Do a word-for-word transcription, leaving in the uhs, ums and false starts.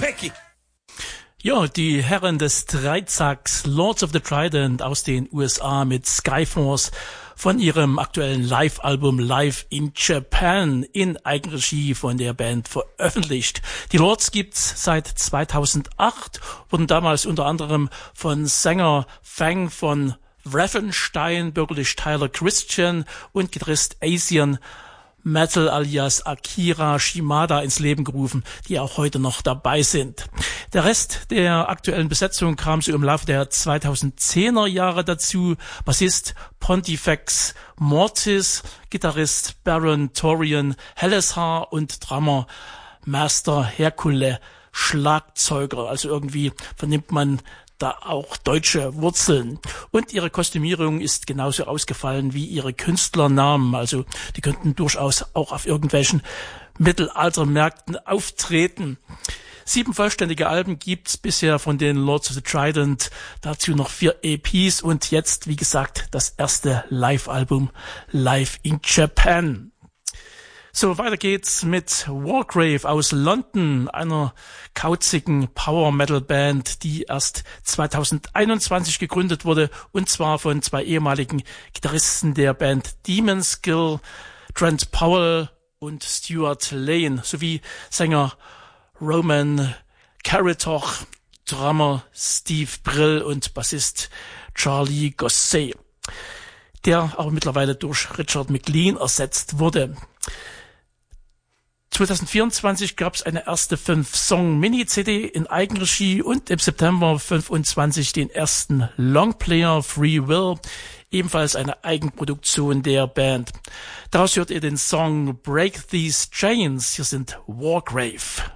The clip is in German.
Picky. Ja, die Herren des Dreizacks Lords of the Trident aus den U S A mit Skyforce von ihrem aktuellen Live-Album Live in Japan in Eigenregie von der Band veröffentlicht. Die Lords gibt's seit zweitausendacht, wurden damals unter anderem von Sänger Fang von Ravenstein, bürgerlich Tyler Christian und Gitarrist Asian Metal alias Akira Shimada ins Leben gerufen, die auch heute noch dabei sind. Der Rest der aktuellen Besetzung kam so im Laufe der zweitausendzehner Jahre dazu. Bassist Pontifex Mortis, Gitarrist Baron Torian Helleshaar und Drummer Master Hercule Schlagzeuger. Also irgendwie vernimmt man da auch deutsche Wurzeln. Und ihre Kostümierung ist genauso ausgefallen wie ihre Künstlernamen. Also die könnten durchaus auch auf irgendwelchen Mittelaltermärkten auftreten. Sieben vollständige Alben gibt's bisher von den Lords of the Trident. Dazu noch vier E Ps und jetzt, wie gesagt, das erste Live-Album Live in Japan. So, weiter geht's mit Wargrave aus London, einer kauzigen Power-Metal-Band, die erst zweitausendeinundzwanzig gegründet wurde, und zwar von zwei ehemaligen Gitarristen der Band Demonskill, Trent Powell und Stuart Lane, sowie Sänger Roman Caritoch, Drummer Steve Brill und Bassist Charlie Gosset, der aber mittlerweile durch Richard McLean ersetzt wurde. zweitausendvierundzwanzig gab es eine erste fünf Song Mini-C D in Eigenregie und im September fünfundzwanzig den ersten Longplayer Free Will, ebenfalls eine Eigenproduktion der Band. Daraus hört ihr den Song Break These Chains. Hier sind Wargrave.